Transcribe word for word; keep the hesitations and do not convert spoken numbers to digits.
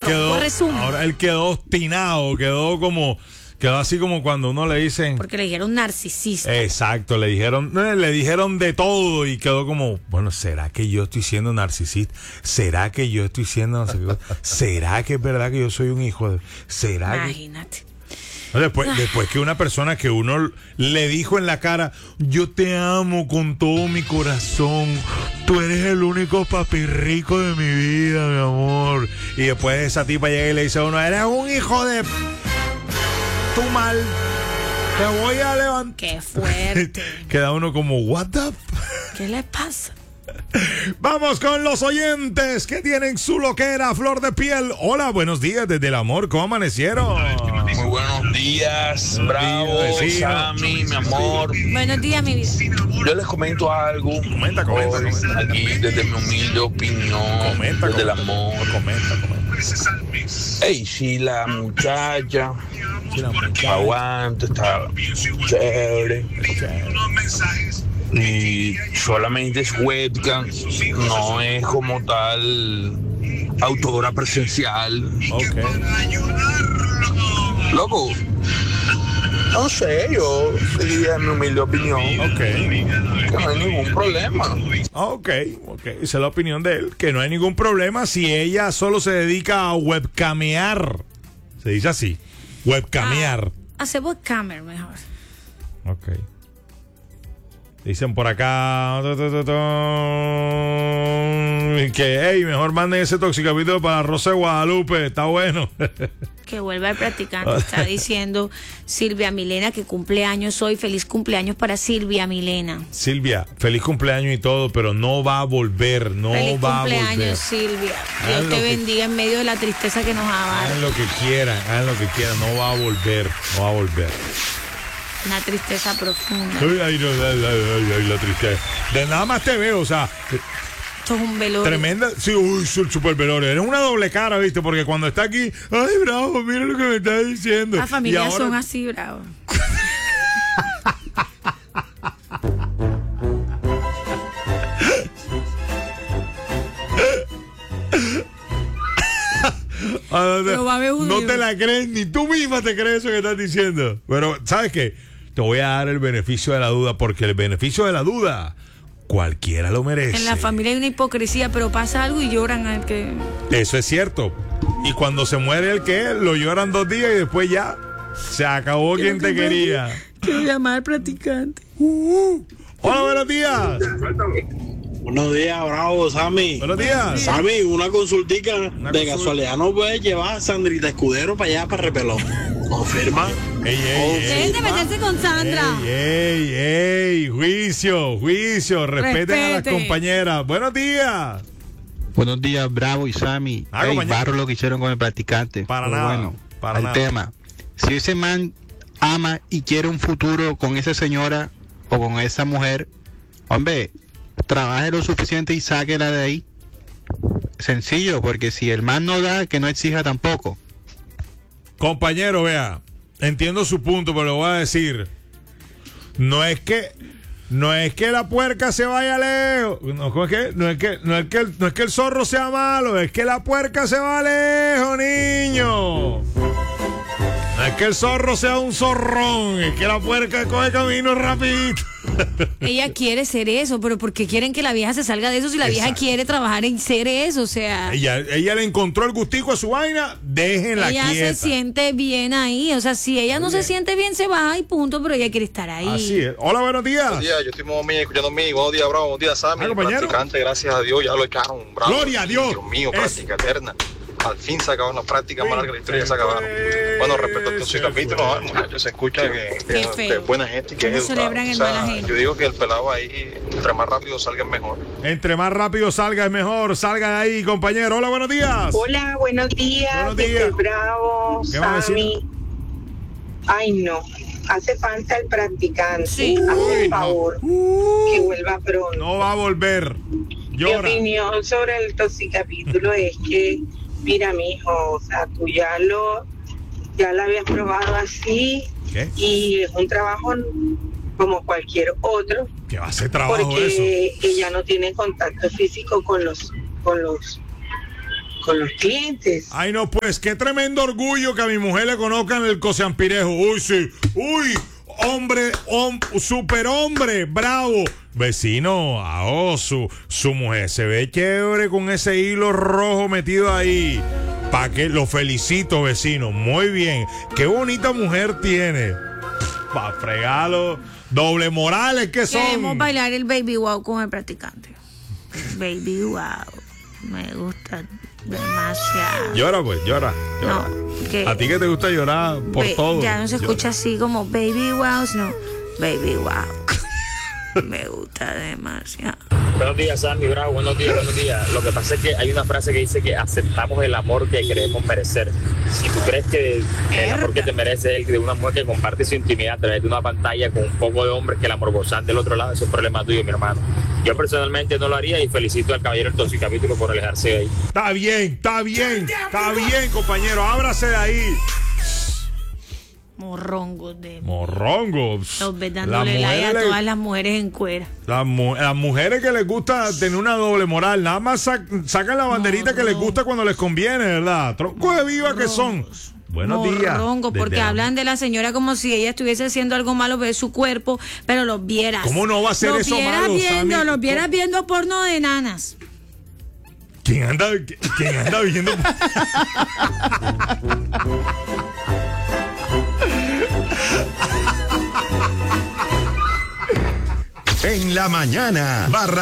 quedó, resumen. ahora él quedó obstinado, quedó como, quedó así como cuando uno le dicen. Porque le dijeron narcisista. Exacto, le dijeron, le dijeron de todo y quedó como, bueno, ¿será que yo estoy siendo narcisista? ¿Será que yo estoy siendo no sé qué cosa? ¿Será que es verdad que yo soy un hijo de? ¿Será Imagínate. que? Después, después que una persona que uno le dijo en la cara, yo te amo con todo mi corazón, tú eres el único papi rico de mi vida, mi amor. Y después esa tipa llega y le dice a uno, eres un hijo de... tú mal, te voy a levantar. Qué fuerte. Queda uno como, what the... ¿Qué le pasa? Vamos con los oyentes que tienen su loquera, flor de piel. Hola, buenos días desde el amor, ¿cómo amanecieron? Muy buenos días, buenos Bravo, días, Sammy, mi amor. Buenos días, mi vida. Yo les comento algo. Comenta, comenta, hoy, comenta. Aquí, desde mi humilde opinión, Comenta, desde comenta, el amor. Comenta, comenta. Ey, si la muchacha, Sí, la muchacha. aguanta, está chévere. Y solamente es webcam, no es como tal autora presencial. Ok. Loco, no sé, yo diría en mi humilde opinión Ok. que no hay ningún problema. Ok, ok. Esa es la opinión de él. Que no hay ningún problema si ella solo se dedica a webcamear. Se dice así. Webcamear. Ah, hace webcamer mejor. Ok. Dicen por acá que, hey, mejor manden ese toxicapítulo para Rosa de Guadalupe. Está bueno. Que vuelva el practicante. Está diciendo Silvia Milena que cumpleaños hoy. Feliz cumpleaños para Silvia Milena. Silvia, feliz cumpleaños y todo, pero no va a volver. No Feliz va a volver. cumpleaños, Silvia. Hagan Dios lo te que- bendiga en medio de la tristeza que nos abarca. Hagan lo que quieran, hagan lo que quieran. No va a volver. No va a volver. Una tristeza profunda. Ay, ay, no, ay, ay, ay, la tristeza. De nada más te veo, o sea, Esto es un velorio. tremenda. Sí, uy, el super velorio. Eres una doble cara, ¿viste? Porque cuando está aquí, ay, bravo, mira lo que me está diciendo. Las familias Y ahora- son así, bravo. Ah, no, te, Pero va a haber un- no te la crees, ni tú misma te crees eso que estás diciendo. Pero, ¿sabes qué? Te voy a dar el beneficio de la duda, porque el beneficio de la duda, cualquiera lo merece. En la familia hay una hipocresía, pero pasa algo y lloran al que... Eso es cierto. Y cuando se muere el que, lo lloran dos días y después ya se acabó quien te quería. Quiero llamar al practicante. Hola, buenos días. Buenos días, Bravo, Sammy. Buenos días. Sammy, una consultica. Una de consulta. casualidad, ¿no puedes llevar a Sandrita Escudero para allá, para Repelón? ¿Confirma? Ey, ey, ey. Dejen de meterse con Sandra. Ey, ey, ey, juicio, juicio, respeten a las Respete. compañeras. Buenos días. Buenos días, Bravo y Sammy. Ah, Ey, compañero. barro lo que hicieron con el practicante. Para Pero nada, Bueno, para al nada. tema. Si ese man ama y quiere un futuro con esa señora o con esa mujer, hombre, trabaje lo suficiente y sáquela de ahí. Sencillo, porque si el man no da, que no exija tampoco. Compañero, vea, entiendo su punto, pero le voy a decir, no es que no es que la puerca se vaya lejos, no, ¿cómo es que? No es que no es que el, no es que el zorro sea malo, es que la puerca se va lejos, niño. No es que el zorro sea un zorrón, es que la puerca coge camino rapidito. Ella quiere ser eso, pero ¿por qué quieren que la vieja se salga de eso si la vieja Exacto. quiere trabajar en ser eso? O sea, Ella, ella le encontró el gustico a su vaina, déjenla ella quieta. se siente bien ahí. O sea, si ella no se siente bien, se va y punto, pero ella quiere estar ahí. Así es. Hola, buenos días. Buenos días, yo estoy muy bien escuchando mi. Buenos días, Bravo. Buenos días, Sammy. Ah, compañero. Practicante, gracias a Dios, ya lo echaron. Bravo. Gloria a Dios. Dios mío, Eso. práctica eterna. Al fin se acabó una práctica más larga, la historia ya se acabaron. Fue, Bueno, respecto a estos se capítulos, fue. ah, muchachos, se escucha que, Qué que, feo. que es buena gente y que ¿Cómo es educado. celebran el O sea, mal ajeno? yo digo que el pelado ahí, entre más rápido salga, es mejor. Entre más rápido salga es mejor. Salga de ahí, compañero. Hola, buenos días. Hola, buenos días. Buenos desde días. el Bravo, ¿Qué va a decir? Sammy. Ay, no. Hace falta el practicante. Sí. Hazme Uy, el no. favor. Uh, Que vuelva pronto. no va a volver. Mi Llora. opinión sobre el toxicapítulo es que, mira, mijo, o sea, tú ya lo, ya lo habías probado así ¿Qué? y es un trabajo como cualquier otro, ¿Qué va a hacer trabajo eso? porque ella no tiene contacto físico con los, con los con los clientes. Ay, no, pues, qué tremendo orgullo que a mi mujer le conozcan el coseampirejo. Uy, sí, uy, hombre, hom, super hombre, bravo. Vecino, oh, su, su mujer se ve chévere con ese hilo rojo metido ahí. Pa' que lo felicito, vecino. Muy bien. Qué bonita mujer tiene. Pa' fregarlo. Doble morales que son. Queremos bailar el Baby Wow con el practicante. Baby Wow. Me gusta demasiado. Llora, pues, llora. llora. No, que- a ti que te gusta llorar por Ba- todo. Ya no se Llora. escucha así como Baby Wow, sino Baby Wow. Me gusta demasiado. Buenos días, Sammy, bravo, buenos días, buenos días. Lo que pasa es que hay una frase que dice que aceptamos el amor que queremos merecer. Si tú crees que el amor que te merece es el de una mujer que comparte su intimidad a través de una pantalla con un poco de hombres que la morbozan del otro lado, eso es un problema tuyo, mi hermano. Yo personalmente no lo haría y felicito al caballero del Tóxico Capítulo por alejarse de ahí. Está bien, está bien, está bien, compañero. Ábrase de ahí. Morrongos de... Morrongo. Los ves Las dándole like a mujeres- todas las mujeres en cuera. Las, mu- las mujeres que les gusta tener una doble moral, nada más sac- sacan la banderita que les gusta cuando les conviene, ¿verdad? Tronco de viva que son. Buenos días. Morrongo, porque Desde- hablan de la señora como si ella estuviese haciendo algo malo de su cuerpo, pero los vieras. ¿Cómo no va a ser los eso vieras malo, viendo, Sammy? Los vieras viendo porno de nanas. ¿Quién anda, quién anda viendo? En la mañana, barra